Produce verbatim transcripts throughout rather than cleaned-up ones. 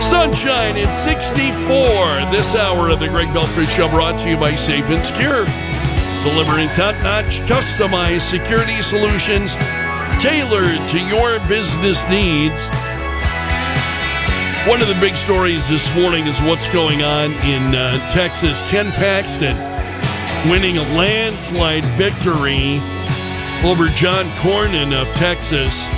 Sunshine at sixty-four. This hour of the Greg Belfry Show brought to you by Safe and Secure. Delivering top-notch, customized security solutions tailored to your business needs. One of the big stories this morning is what's going on in uh, Texas. Ken Paxton winning a landslide victory over John Cornyn of Texas.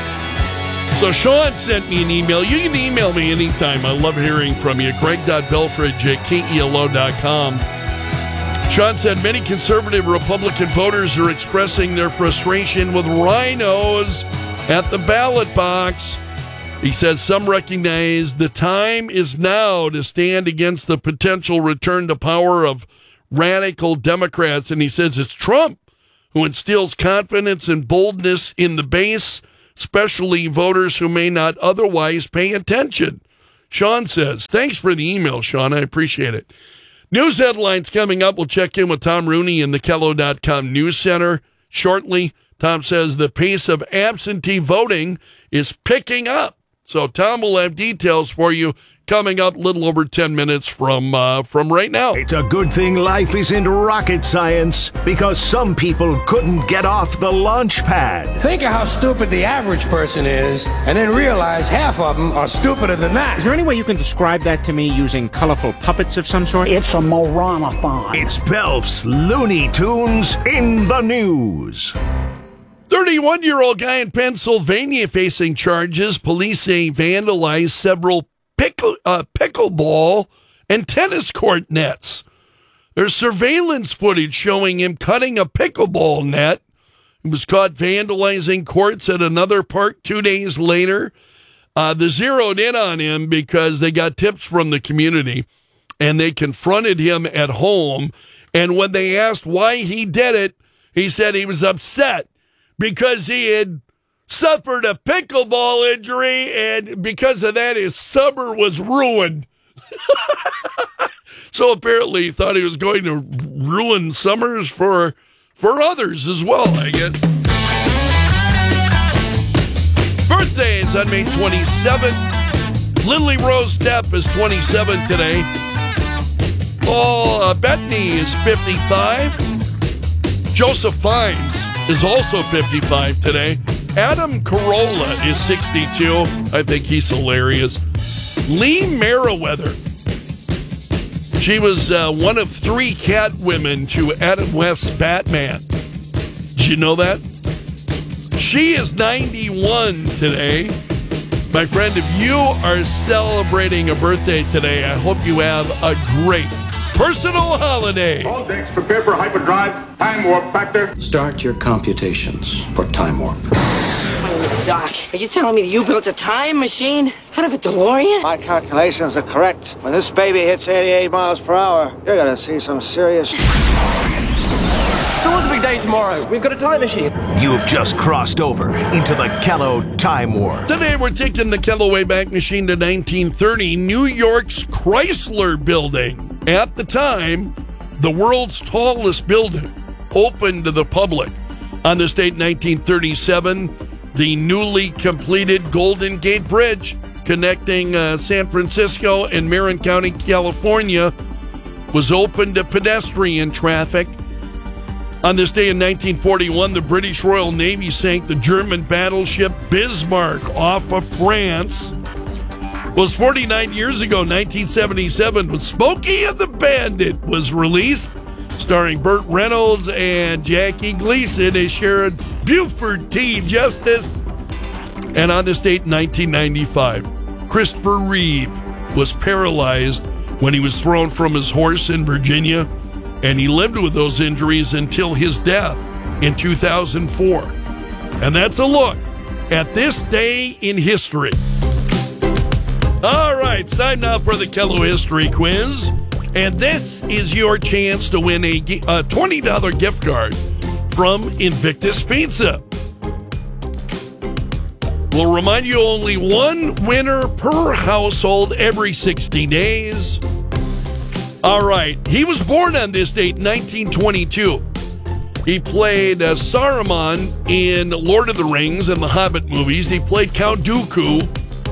So Sean sent me an email. You can email me anytime. I love hearing from you. Greg dot Belfridge at K E L O dot com. Sean said many conservative Republican voters are expressing their frustration with rhinos at the ballot box. He says some recognize the time is now to stand against the potential return to power of radical Democrats. And he says it's Trump who instills confidence and boldness in the base, especially voters who may not otherwise pay attention. Sean says, thanks for the email, Sean. I appreciate it. News headlines coming up. We'll check in with Tom Rooney in the Kello dot com News Center shortly. Tom says the pace of absentee voting is picking up. So Tom will have details for you coming up a little over ten minutes from uh, from right now. It's a good thing life isn't rocket science, because some people couldn't get off the launch pad. Think of how stupid the average person is, and then realize half of them are stupider than that. Is there any way you can describe that to me using colorful puppets of some sort? It's a Morana-thon. It's Belf's Looney Tunes in the news. thirty-one-year-old guy in Pennsylvania facing charges. Police say vandalized several Pickle, uh, pickleball and tennis court nets. There's surveillance footage showing him cutting a pickleball net. He was caught vandalizing courts at another park two days later. Uh, they zeroed in on him because they got tips from the community, and they confronted him at home. And when they asked why he did it, he said he was upset because he had suffered a pickleball injury, and because of that, his summer was ruined. So apparently he thought he was going to ruin summers for for others as well, I guess. Birthdays on May twenty-seventh. Lily Rose Depp is twenty-seven today. Paul uh, Bettany is fifty-five. Joseph Fiennes is also fifty-five today. Adam Carolla is sixty-two. I think he's hilarious. Lee Meriwether. She was uh, one of three cat women to Adam West's Batman. Did you know that? She is ninety-one today. My friend, if you are celebrating a birthday today, I hope you have a great personal holiday. All decks prepare for hyperdrive. Time warp factor. Start your computations for time warp. Doc, are you telling me that you built a time machine out of a DeLorean? My calculations are correct. When this baby hits eighty-eight miles per hour, you're gonna see some serious... So what's the big day tomorrow? We've got a time machine. You've just crossed over into the Kello Time Warp. Today we're taking the Kello Wayback Machine to nineteen thirty, New York's Chrysler Building. At the time, the world's tallest building, open to the public. On this date, nineteen thirty-seven, the newly completed Golden Gate Bridge connecting uh, San Francisco and Marin County, California, was open to pedestrian traffic. On this day in nineteen forty-one, the British Royal Navy sank the German battleship Bismarck off of France. It was forty-nine years ago, nineteen seventy-seven, when Smokey and the Bandit was released, starring Burt Reynolds and Jackie Gleason as Sheriff Buford T. Justice. And on this date in nineteen ninety-five, Christopher Reeve was paralyzed when he was thrown from his horse in Virginia, and he lived with those injuries until his death in two thousand four. And that's a look at this day in history. All right, it's time now for the Kello History Quiz. And this is your chance to win a, a twenty dollars gift card from Invictus Pizza. We'll remind you only one winner per household every sixty days. All right, he was born on this date, nineteen twenty-two. He played uh, Saruman in Lord of the Rings and the Hobbit movies. He played Count Dooku.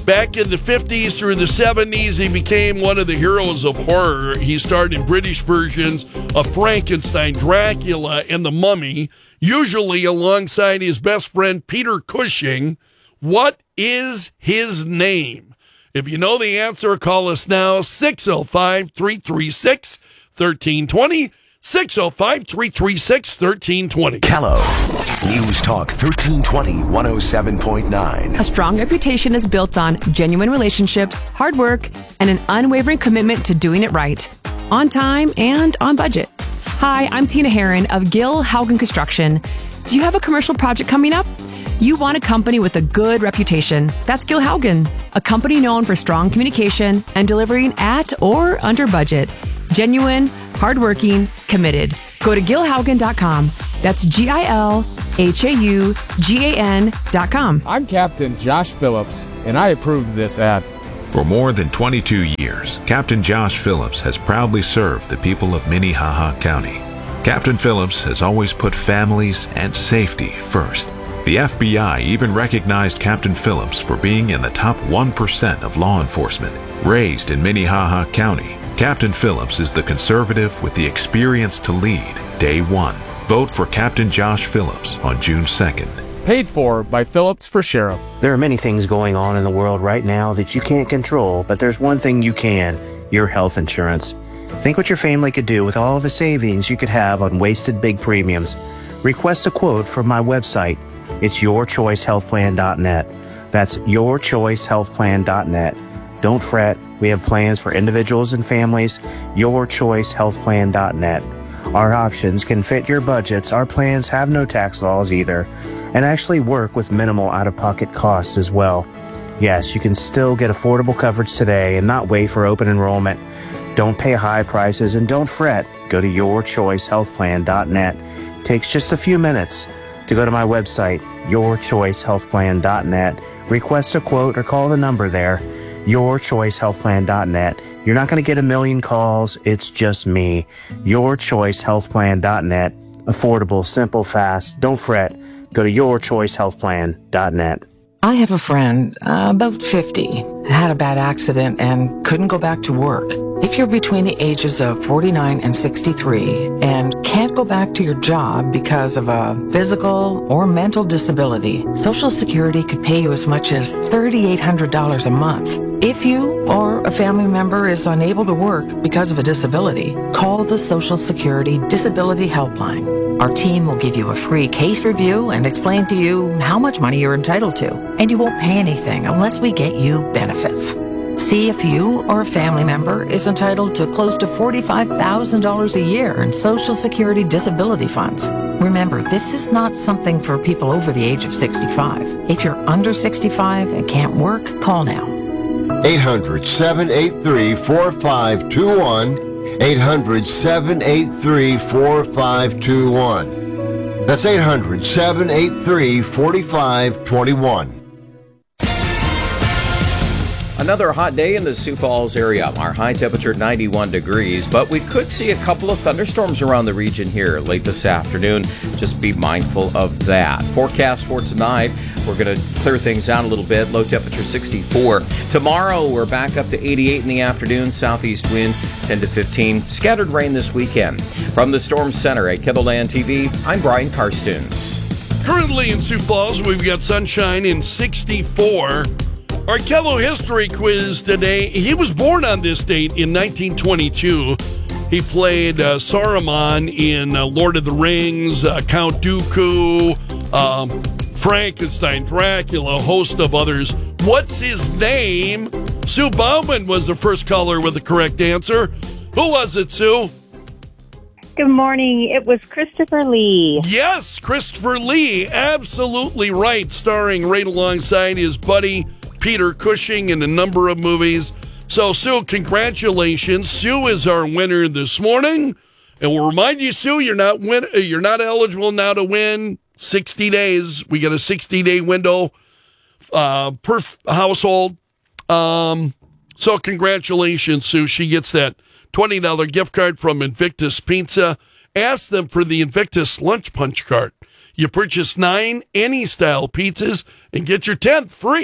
Back in the fifties through the seventies, he became one of the heroes of horror. He starred in British versions of Frankenstein, Dracula, and The Mummy, usually alongside his best friend Peter Cushing. What is his name? If you know the answer, call us now, six oh five, three three six, one three two zero, six oh five, three three six, one three two zero. Kello. News Talk thirteen twenty, one oh seven point nine. A strong reputation is built on genuine relationships, hard work, and an unwavering commitment to doing it right, on time and on budget. Hi, I'm Tina Herron of Gil Haugen Construction. Do you have a commercial project coming up? You want a company with a good reputation. That's Gil Haugen, a company known for strong communication and delivering at or under budget. Genuine, hardworking, committed. Go to gil haugen dot com. That's G I L H A U G A N dot com. I'm Captain Josh Phillips, and I approve this ad. For more than twenty-two years, Captain Josh Phillips has proudly served the people of Minnehaha County. Captain Phillips has always put families and safety first. The F B I even recognized Captain Phillips for being in the top one percent of law enforcement. Raised in Minnehaha County, Captain Phillips is the conservative with the experience to lead day one. Vote for Captain Josh Phillips on June second. Paid for by Phillips for Sheriff. There are many things going on in the world right now that you can't control, but there's one thing you can, your health insurance. Think what your family could do with all of the savings you could have on wasted big premiums. Request a quote from my website. It's your choice health plan dot net. That's your choice health plan dot net. Don't fret. We have plans for individuals and families. your choice health plan dot net. Our options can fit your budgets. Our plans have no tax laws either, and actually work with minimal out-of-pocket costs as well. Yes, you can still get affordable coverage today and not wait for open enrollment. Don't pay high prices and don't fret. Go to your choice health plan dot net. Takes just a few minutes to go to my website, your choice health plan dot net. Request a quote or call the number there, your choice health plan dot net. You're not going to get a million calls. It's just me. your choice health plan dot net. Affordable, simple, fast. Don't fret. Go to your choice health plan dot net. I have a friend, uh, about fifty, had a bad accident and couldn't go back to work. If you're between the ages of forty-nine and sixty-three and can't go back to your job because of a physical or mental disability, Social Security could pay you as much as three thousand eight hundred dollars a month. If you or a family member is unable to work because of a disability, call the Social Security Disability Helpline. Our team will give you a free case review and explain to you how much money you're entitled to, and you won't pay anything unless we get you benefits. See if you or a family member is entitled to close to forty-five thousand dollars a year in Social Security disability funds. Remember, this is not something for people over the age of sixty-five. If you're under sixty-five and can't work, call now. eight hundred, seven eight three, four five two one. eight hundred, seven eight three, four five two one. That's eight hundred, seven eight three, four five two one. Another hot day in the Sioux Falls area. Our high temperature ninety-one degrees, but we could see a couple of thunderstorms around the region here late this afternoon. Just be mindful of that. Forecast for tonight, we're going to clear things out a little bit. Low temperature sixty-four. Tomorrow, we're back up to eighty-eight in the afternoon. Southeast wind ten to fifteen. Scattered rain this weekend. From the Storm Center at KEVOLAND T V, I'm Brian Karstuns. Currently in Sioux Falls, we've got sunshine in sixty-four. Our Kello History Quiz today. He was born on this date in nineteen twenty-two. He played uh, Saruman in uh, Lord of the Rings, uh, Count Dooku, um, Frankenstein, Dracula, a host of others. What's his name? Sue Bauman was the first caller with the correct answer. Who was it, Sue? Good morning. It was Christopher Lee. Yes, Christopher Lee. Absolutely right. Starring right alongside his buddy Peter Cushing in a number of movies. So, Sue, congratulations. Sue is our winner this morning. And we'll remind you, Sue, you're not win- you're not eligible now to win sixty days. We get a sixty-day window uh, per f- household. Um, so, congratulations, Sue. She gets that twenty dollars gift card from Invictus Pizza. Ask them for the Invictus Lunch Punch card. You purchase nine any-style pizzas and get your tenth free.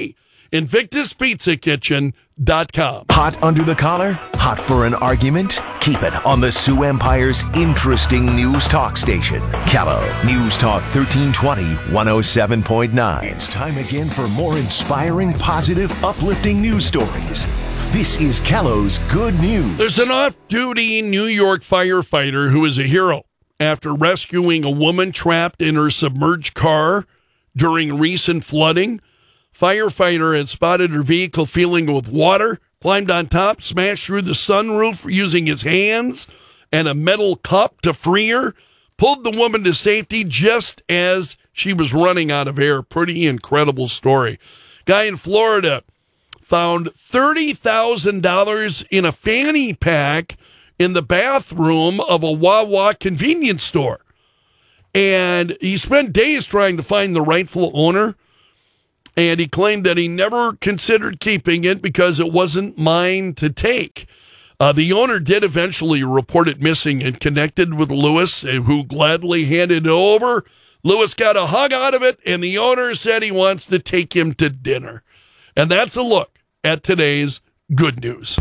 invictus pizza kitchen dot com. Hot under the collar? Hot for an argument? Keep it on the Sioux Empire's interesting news talk station. Callow News Talk thirteen twenty, one oh seven point nine. It's time again for more inspiring, positive, uplifting news stories. This is Callow's Good News. There's an off-duty New York firefighter who is a hero after rescuing a woman trapped in her submerged car during recent flooding. Firefighter had spotted her vehicle filling with water, climbed on top, smashed through the sunroof using his hands and a metal cup to free her, pulled the woman to safety just as she was running out of air. Pretty incredible story. Guy in Florida found thirty thousand dollars in a fanny pack in the bathroom of a Wawa convenience store. And he spent days trying to find the rightful owner. And he claimed that he never considered keeping it because it wasn't mine to take. Uh, the owner did eventually report it missing and connected with Lewis, who gladly handed it over. Lewis got a hug out of it, and the owner said he wants to take him to dinner. And that's a look at today's good news.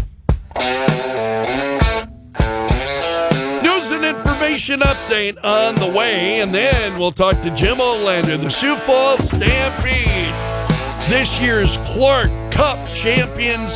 News and information update on the way, and then we'll talk to Jim Olander, the Sioux Falls Stampede, this year's Clark Cup champions.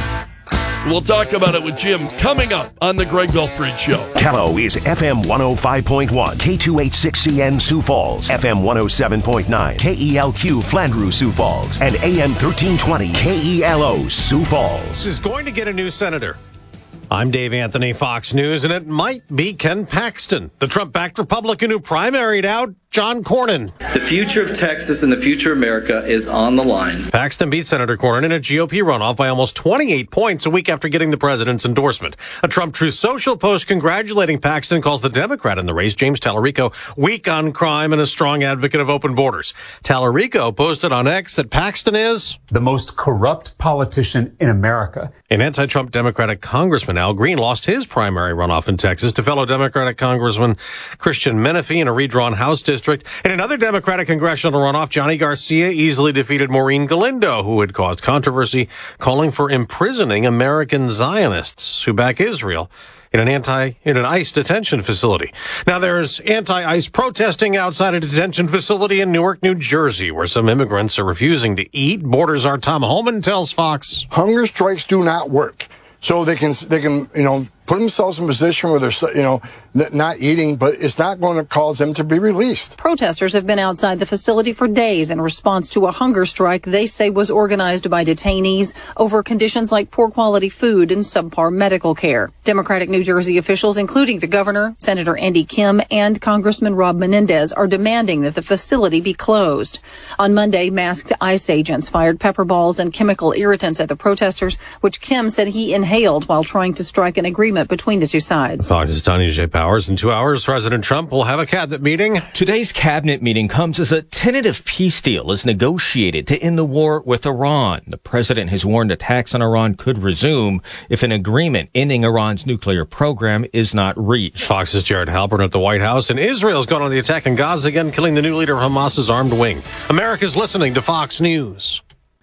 We'll talk about it with Jim coming up on the Greg Belfrid Show. Callow is F M one oh five point one, K two eighty-six C N Sioux Falls, F M one oh seven point nine, K E L Q Flandreau Sioux Falls, and A M thirteen twenty K E L O Sioux Falls. This is going to get a new senator. I'm Dave Anthony, Fox News, and it might be Ken Paxton, the Trump-backed Republican who primaried out John Cornyn. The future of Texas and the future of America is on the line. Paxton beat Senator Cornyn in a G O P runoff by almost twenty-eight points a week after getting the president's endorsement. A Trump Truth Social post congratulating Paxton calls the Democrat in the race, James Tallarico, weak on crime and a strong advocate of open borders. Tallarico posted on X that Paxton is the most corrupt politician in America. An anti-Trump Democratic Congressman Al Green lost his primary runoff in Texas to fellow Democratic Congressman Christian Menefee in a redrawn House district. In another Democratic congressional runoff, Johnny Garcia easily defeated Maureen Galindo, who had caused controversy, calling for imprisoning American Zionists who back Israel in an anti in an ICE detention facility. Now there's anti-ICE protesting outside a detention facility in Newark, New Jersey, where some immigrants are refusing to eat. Borders our Tom Holman tells Fox. Hunger strikes do not work. So they can, they can, you know, put themselves in a position where they're, you know, not eating, but it's not going to cause them to be released. Protesters have been outside the facility for days in response to a hunger strike they say was organized by detainees over conditions like poor quality food and subpar medical care. Democratic New Jersey officials, including the governor, Senator Andy Kim, and Congressman Rob Menendez, are demanding that the facility be closed. On Monday, masked ICE agents fired pepper balls and chemical irritants at the protesters, which Kim said he inhaled while trying to strike an agreement between the two sides. Fox's Tanya J. Powers. In two hours, President Trump will have a cabinet meeting. Today's cabinet meeting comes as a tentative peace deal is negotiated to end the war with Iran. The president has warned attacks on Iran could resume if an agreement ending Iran's nuclear program is not reached. Fox's Jared Halpern at the White House. And Israel's gone on the attack in Gaza again, killing the new leader of Hamas's armed wing. America's listening to Fox News.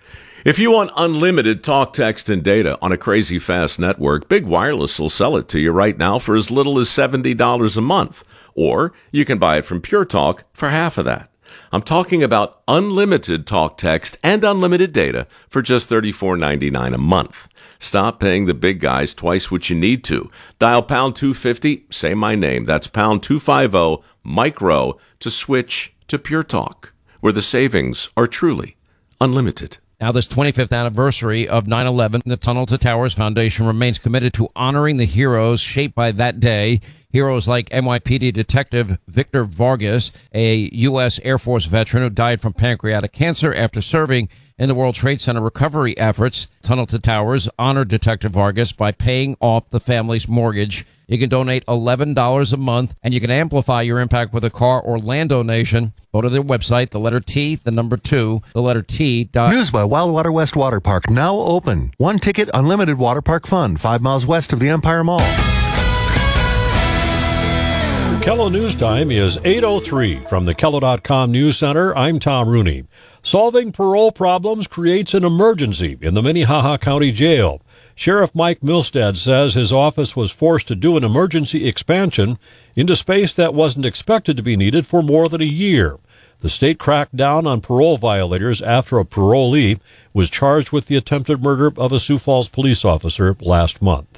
If you want unlimited talk, text, and data on a crazy fast network, Big Wireless will sell it to you right now for as little as seventy dollars a month. Or you can buy it from Pure Talk for half of that. I'm talking about unlimited talk, text, and unlimited data for just thirty-four ninety-nine a month. Stop paying the big guys twice what you need to. Dial pound two fifty, say my name. That's pound two fifty, micro, to switch to Pure Talk, where the savings are truly unlimited. Now, this twenty-fifth anniversary of nine eleven, the Tunnel to Towers Foundation remains committed to honoring the heroes shaped by that day. Heroes like N Y P D Detective Victor Vargas, a U S Air Force veteran who died from pancreatic cancer after serving in the World Trade Center recovery efforts. Tunnel to Towers honored Detective Vargas by paying off the family's mortgage. You can donate eleven dollars a month, and you can amplify your impact with a car or land donation. Go to their website, the letter T, the number two, the letter T. Dot. News by Wildwater West Water Park, now open. One ticket, unlimited water park fun, five miles west of the Empire Mall. Kello News Time is eight oh three. From the Kello dot com News Center, I'm Tom Rooney. Solving parole problems creates an emergency in the Minnehaha County Jail. Sheriff Mike Milstead says his office was forced to do an emergency expansion into space that wasn't expected to be needed for more than a year. The state cracked down on parole violators after a parolee was charged with the attempted murder of a Sioux Falls police officer last month.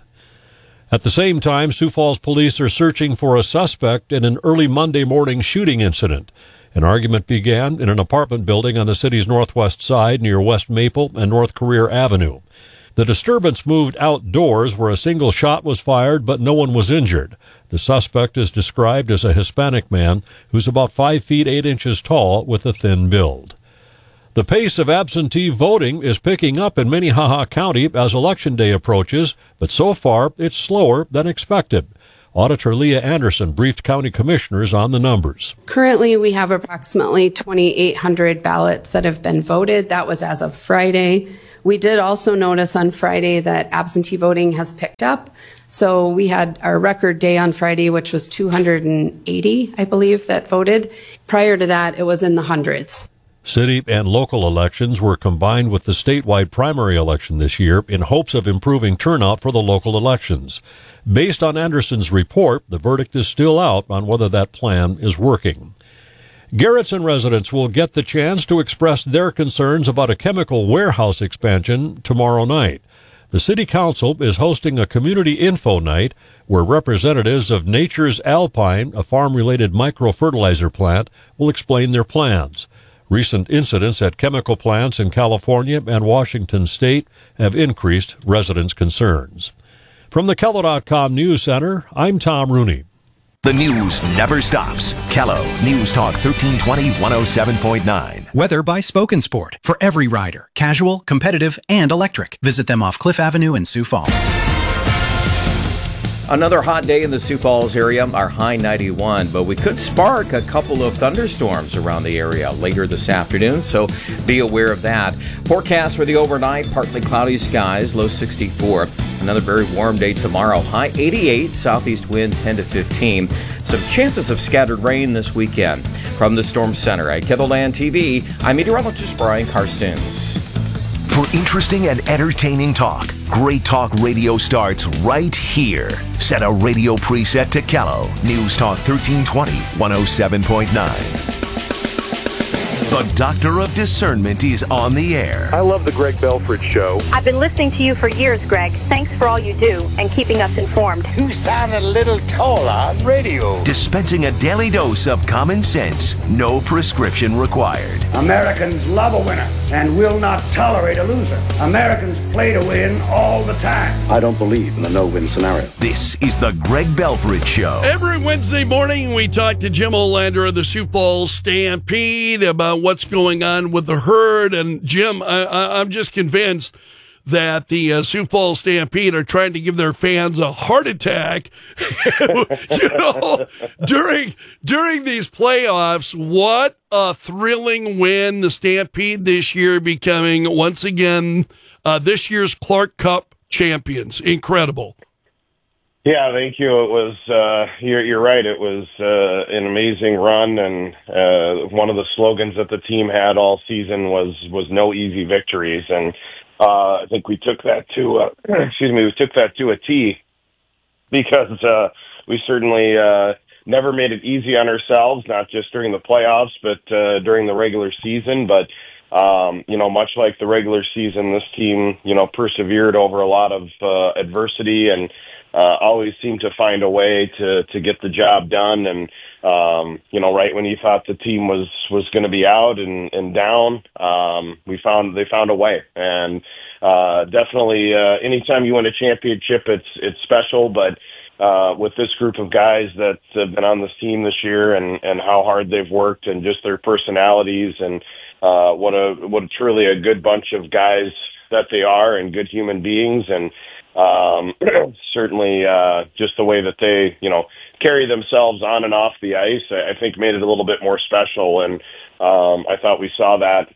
At the same time, Sioux Falls police are searching for a suspect in an early Monday morning shooting incident. An argument began in an apartment building on the city's northwest side near West Maple and North Career Avenue. The disturbance moved outdoors where a single shot was fired, but no one was injured. The suspect is described as a Hispanic man who's about five feet eight inches tall with a thin build. The pace of absentee voting is picking up in Minnehaha County as Election Day approaches, but so far it's slower than expected. Auditor Leah Anderson briefed county commissioners on the numbers. Currently, we have approximately twenty-eight hundred ballots that have been voted. That was as of Friday. We did also notice on Friday that absentee voting has picked up. So we had our record day on Friday, which was two hundred eighty, I believe, that voted. Prior to that, it was in the hundreds. City and local elections were combined with the statewide primary election this year in hopes of improving turnout for the local elections. Based on Anderson's report, the verdict is still out on whether that plan is working. Garrettson residents will get the chance to express their concerns about a chemical warehouse expansion tomorrow night. The City Council is hosting a community info night where representatives of Nature's Alpine, a farm-related microfertilizer plant, will explain their plans. Recent incidents at chemical plants in California and Washington state have increased residents' concerns. From the Kello dot com News Center, I'm Tom Rooney. The news never stops. Kello News Talk thirteen twenty, one oh seven point nine. Weather by Spoken Sport. For every rider, casual, competitive, and electric. Visit them off Cliff Avenue in Sioux Falls. Another hot day in the Sioux Falls area, our high ninety-one, but we could spark a couple of thunderstorms around the area later this afternoon, so be aware of that. Forecast for the overnight, partly cloudy skies, low sixty-four. Another very warm day tomorrow, high eighty-eight, southeast wind ten to fifteen. Some chances of scattered rain this weekend. From the Storm Center at KENDLELAND T V, I'm meteorologist Brian Karstens. For interesting and entertaining talk, Great Talk Radio starts right here. Set a radio preset to Kello. News Talk thirteen twenty, one oh seven point nine. The Doctor of Discernment is on the air. I love the Greg Belford Show. I've been listening to you for years, Greg. Thanks for all you do and keeping us informed. You sound a little taller on radio. Dispensing a daily dose of common sense, no prescription required. Americans love a winner and will not tolerate a loser. Americans play to win all the time. I don't believe in the no-win scenario. This is the Greg Belford Show. Every Wednesday morning, we talk to Jim Olander of the Sioux Falls Stampede about what's going on with the herd. And Jim, I, I, I'm just convinced that the uh, Sioux Falls Stampede are trying to give their fans a heart attack. You know, during during these playoffs, what a thrilling win! The Stampede this year becoming once again uh, this year's Clark Cup champions. Incredible. Yeah, thank you. It was, uh, you're, you're right. It was, uh, an amazing run. And, uh, one of the slogans that the team had all season was, was no easy victories. And, uh, I think we took that to, uh, excuse me, we took that to a T because, uh, we certainly, uh, never made it easy on ourselves, not just during the playoffs, but, uh, during the regular season. But, um, you know, much like the regular season, this team, you know, persevered over a lot of, uh, adversity and, Uh, always seemed to find a way to, to get the job done. And, um, you know, right when you thought the team was, was going to be out and, and down, um, we found, they found a way. And, uh, definitely, uh, anytime you win a championship, it's, it's special. But, uh, with this group of guys that have been on this team this year and, and how hard they've worked and just their personalities and, uh, what a, what a truly a good bunch of guys that they are and good human beings. And, Um, certainly, uh, just the way that they, you know, carry themselves on and off the ice, I think made it a little bit more special. And, um, I thought we saw that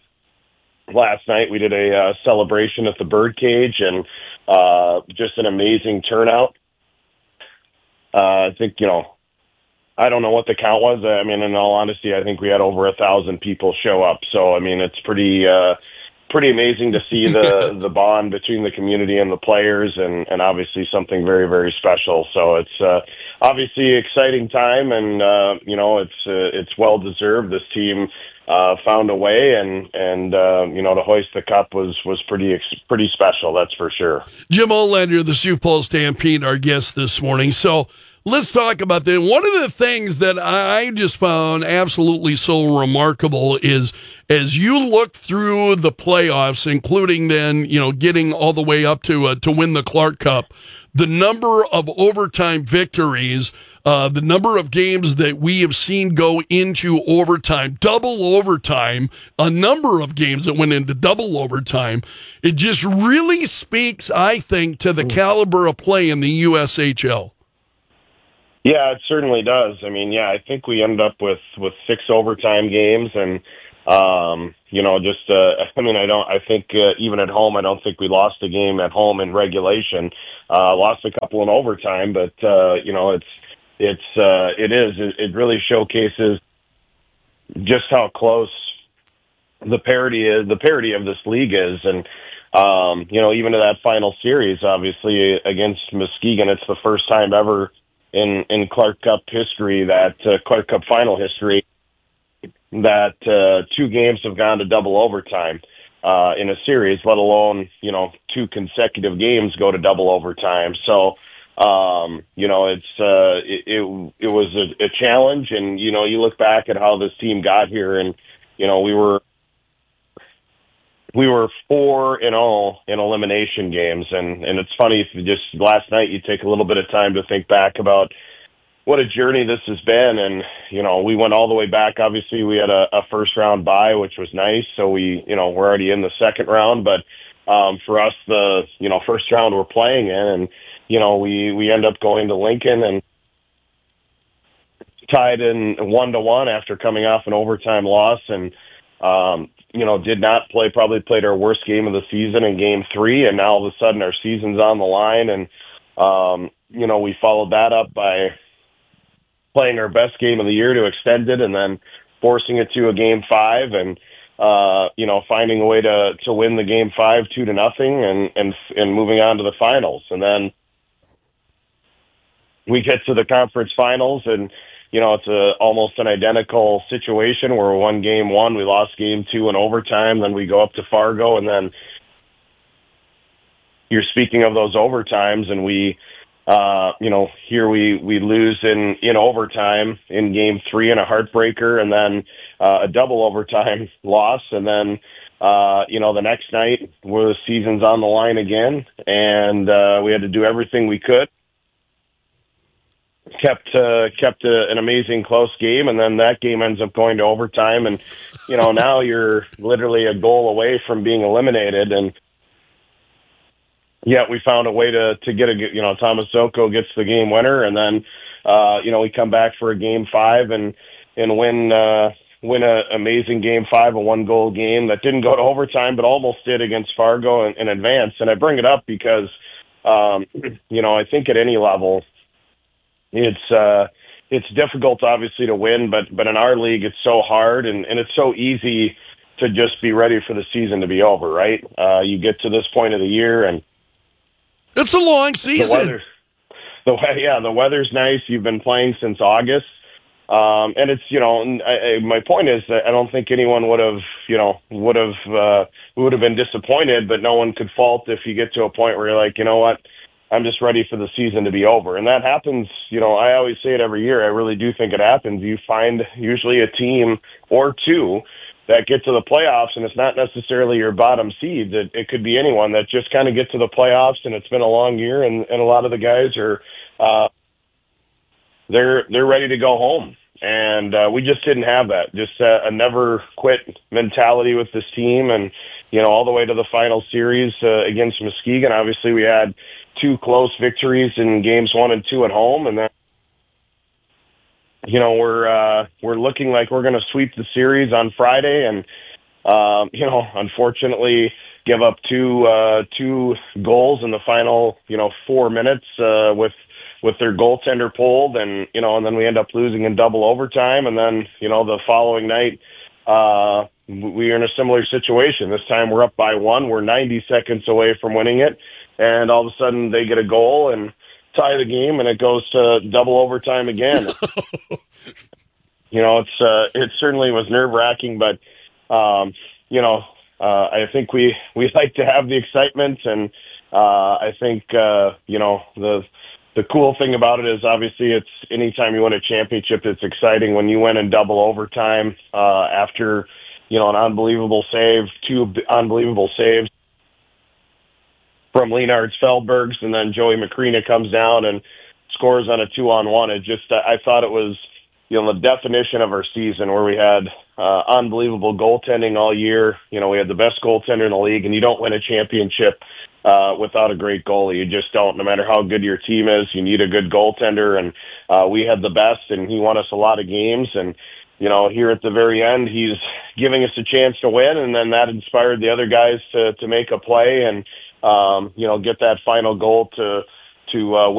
last night. We did a uh, celebration at the Birdcage and, uh, just an amazing turnout. Uh, I think, you know, I don't know what the count was. I mean, in all honesty, I think we had over a thousand people show up. So, I mean, it's pretty, uh, pretty amazing to see the, the bond between the community and the players, and, and obviously something very, very special. So it's, uh, obviously exciting time, and, uh, you know, it's, uh, it's well deserved. This team, uh, found a way, and, and, uh, you know, to hoist the cup was, was pretty, ex- pretty special. That's for sure. Jim Olander, the Sioux Falls Stampede, our guest this morning. So, let's talk about that. One of the things that I just found absolutely so remarkable is as you look through the playoffs, including then, you know, getting all the way up to uh, to win the Clark Cup, the number of overtime victories, uh, the number of games that we have seen go into overtime, double overtime, a number of games that went into double overtime. It just really speaks, I think, to the caliber of play in the U S H L. Yeah, it certainly does. I mean, yeah, I think we ended up with, with six overtime games, and, um, you know, just, uh, I mean, I don't, I think, uh, even at home, I don't think we lost a game at home in regulation, uh, lost a couple in overtime, but, uh, you know, it's, it's, uh, it is, it, it really showcases just how close the parity is, the parity of this league is. And, um, you know, even to that final series, obviously against Muskegon, it's the first time ever in, in Clark Cup history, that uh, Clark Cup final history, that uh, two games have gone to double overtime uh, in a series, let alone, you know, two consecutive games go to double overtime. So, um, you know, it's, uh, it, it, it was a, a challenge, and, you know, you look back at how this team got here, and, you know, we were, we were four and all in elimination games. And, and it's funny, if you just last night, you take a little bit of time to think back about what a journey this has been. And, you know, we went all the way back. Obviously we had a, a first round bye, which was nice. So we, you know, we're already in the second round, but, um, for us, the, you know, first round we're playing in, and, you know, we, we end up going to Lincoln and tied in one to one after coming off an overtime loss. And, um, you know, did not play, probably played our worst game of the season in game three. And now all of a sudden our season's on the line. And, um, you know, we followed that up by playing our best game of the year to extend it, and then forcing it to a game five, and, uh, you know, finding a way to, to win the game five, two to nothing, and, and, and moving on to the finals. And then we get to the conference finals, and, you know, it's a, almost an identical situation where we won game one, we lost game two in overtime, then we go up to Fargo, and then you're speaking of those overtimes, and we, uh, you know, here we, we lose in, in overtime in game three in a heartbreaker, and then uh, a double overtime loss, and then, uh, you know, the next night where the season's on the line again, and uh, we had to do everything we could. Kept uh, kept uh, an amazing close game, and then that game ends up going to overtime, and you know, now you're literally a goal away from being eliminated, and yet we found a way to to get a, you know, Thomas Soko gets the game winner, and then uh, you know, we come back for a game five and and win uh, win a amazing game five, a one goal game that didn't go to overtime but almost did against Fargo in, in advance. And I bring it up because um, you know, I think at any level, It's uh, it's difficult, obviously, to win, but but in our league, it's so hard, and, and it's so easy to just be ready for the season to be over, right? Uh, you get to this point of the year, and it's a long season. The weather, the yeah, the weather's nice. You've been playing since August, um, and it's, you know, I, I, my point is that I don't think anyone would have, you know, would have uh, would have been disappointed, but no one could fault if you get to a point where you're like, you know what, I'm just ready for the season to be over. And that happens, you know, I always say it every year. I really do think it happens. You find usually a team or two that get to the playoffs, and it's not necessarily your bottom seeds. It, it could be anyone that just kind of get to the playoffs, and it's been a long year, and, and a lot of the guys are, uh, they're, they're ready to go home. And uh, we just didn't have that. Just uh, a never quit mentality with this team. And, you know, all the way to the final series uh, against Muskegon, obviously we had two close victories in games one and two at home, and then, you know, we're uh, we're looking like we're going to sweep the series on Friday, and um, you know, unfortunately, give up two uh, two goals in the final, you know, four minutes uh, with with their goaltender pulled, and, you know, and then we end up losing in double overtime. And then, you know, the following night, uh, we are in a similar situation. This time we're up by one. We're ninety seconds away from winning it. And all of a sudden they get a goal and tie the game, and it goes to double overtime again. You know, it's, uh, it certainly was nerve wracking, but, um, you know, uh, I think we, we like to have the excitement, and, uh, I think, uh, you know, the, the cool thing about it is obviously it's anytime you win a championship, it's exciting. When you win in double overtime, uh, after, you know, an unbelievable save, two unbelievable saves from Leonard Feldbergs, and then Joey Macrina comes down and scores on a two on one. It just, I thought it was, you know, the definition of our season, where we had uh, unbelievable goaltending all year. You know, we had the best goaltender in the league, and you don't win a championship uh, without a great goalie. You just don't. No matter how good your team is, you need a good goaltender, and uh, we had the best, and he won us a lot of games. And, you know, here at the very end, he's giving us a chance to win, and then that inspired the other guys to, to make a play and, um, you know, get that final goal to, to uh,